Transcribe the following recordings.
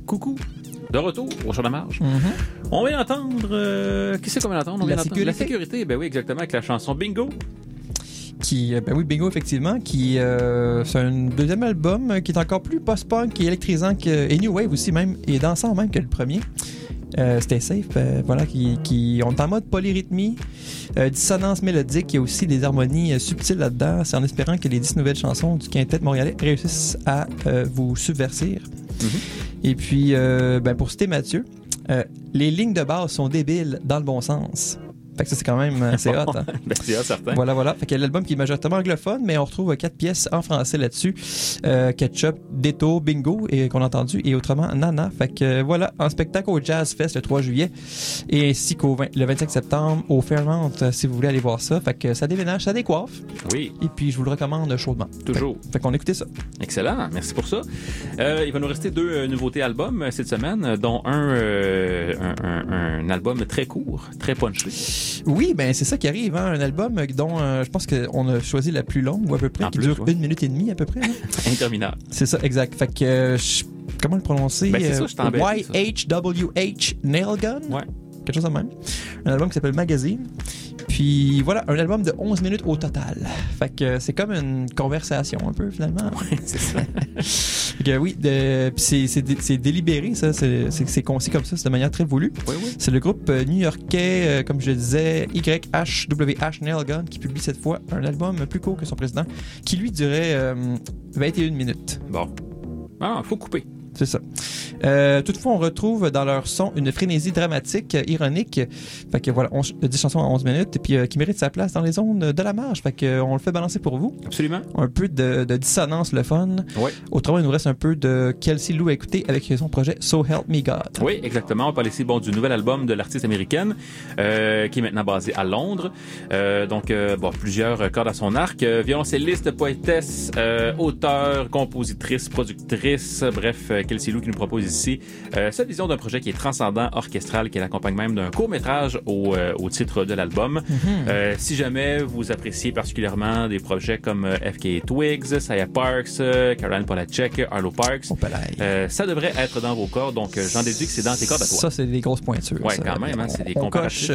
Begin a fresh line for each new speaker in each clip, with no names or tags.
coucou. De retour au Champ de Marge. On vient d'entendre... Qui c'est qu'on vient d'entendre? La sécurité, ben oui, exactement, avec la chanson Bingo.
Bingo, effectivement, c'est un deuxième album qui est encore plus post-punk et électrisant et New Wave aussi même, et dansant même que le premier. C'était safe, qui ont en mode polyrythmie, dissonance mélodique, il y a aussi des harmonies subtiles là-dedans. C'est en espérant que les 10 nouvelles chansons du quintet montréalais réussissent à vous subversir. Et puis, pour citer Mathieu, les lignes de base sont débiles dans le bon sens. Fait que ça, c'est quand même c'est hot. Hein?
C'est hot, certain.
Voilà. Fait que l'album qui est majoritairement anglophone, mais on retrouve 4 pièces en français là-dessus. Ketchup, Détour, Bingo, et qu'on a entendu, et autrement Nana. Fait que voilà, en spectacle au Jazz Fest le 3 juillet, et ainsi le 25 septembre au Fairmount, si vous voulez aller voir ça. Fait que ça déménage, ça décoiffe.
Oui.
Et puis, je vous le recommande chaudement.
Toujours.
Fait qu'on écoutait ça.
Excellent, merci pour ça. Il va nous rester 2 nouveautés albums cette semaine, dont un album très court, très punché.
Oui, ben c'est ça qui arrive, hein? Un album dont je pense qu'on a choisi la plus longue, ou à peu près, qui dure 1 minute et demie à peu près. Hein?
Interminable.
C'est ça, exact. Fait que, comment le prononcer?
Ben c'est ça, je t'embête.
YHWH Nailgun?
Ouais.
Quelque chose de même. Un album qui s'appelle Magazine. Puis voilà, un album de 11 minutes au total. Fait que c'est comme une conversation un peu finalement.
Ouais, c'est ça.
Fait que oui, c'est délibéré, ça. C'est concis comme ça, c'est de manière très voulue.
Oui.
C'est le groupe new-yorkais, comme je le disais, YHWH Nailgun, qui publie cette fois un album plus court que son précédent, qui lui durait 21 minutes.
Bon. Ah, faut couper.
C'est ça. Toutefois, on retrouve dans leur son une frénésie dramatique, ironique. Fait que voilà, 10 chansons en 11 minutes, et puis qui mérite sa place dans les ondes de la marge. Fait que on le fait balancer pour vous.
Absolument.
Un peu de dissonance, le fun.
Oui.
Autrement, il nous reste un peu de Kelsey Lou à écouter avec son projet So Help Me God.
Oui, exactement. On parle ici du nouvel album de l'artiste américaine qui est maintenant basée à Londres. Plusieurs cordes à son arc. Violoncelliste, poétesse, auteure, compositrice, productrice. Bref, Kelsey Lou qui nous propose ici sa vision d'un projet qui est transcendant, orchestral, qui l'accompagne même d'un court-métrage au titre de l'album. Si jamais vous appréciez particulièrement des projets comme FK Twigs, Saya Parks, Caroline Polacek, Arlo Parks, ça devrait être dans vos cordes, donc j'en déduis que c'est dans tes cordes à toi.
Ça, c'est des grosses pointures.
Ouais, quand même, hein, c'est des comparatifs.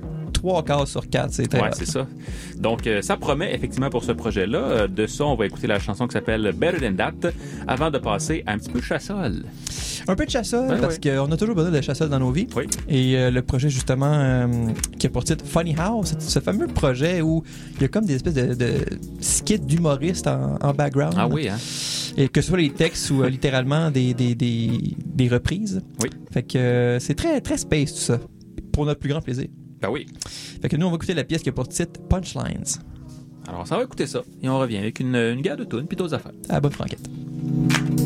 3 cases sur 4, c'est très
c'est ça. Donc, ça promet effectivement pour ce projet-là. De ça, on va écouter la chanson qui s'appelle Better Than That, avant de passer à un petit peu chassol.
Un peu de chassol, parce qu'on a toujours besoin de chassol dans nos vies.
Oui.
Et le projet, justement, qui a pour titre Funny How, c'est ce fameux projet où il y a comme des espèces de skits d'humoristes en background.
Ah oui, hein?
Et que ce soit les textes ou littéralement des reprises.
Oui.
Fait que c'est très, très space, tout ça, pour notre plus grand plaisir.
Ben oui.
Fait que nous, on va écouter la pièce qui a pour titre Punchlines.
Alors, ça va écouter ça. Et on revient avec une guerre de tunes puis d'autres affaires.
À la bonne franquette.